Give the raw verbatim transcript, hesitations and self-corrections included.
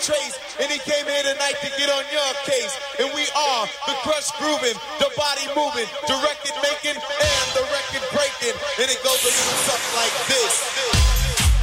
Trace, and he came here tonight to get on your case. And we are the crush grooving, the body moving, the record making, and the record breaking. And it goes a little something like this.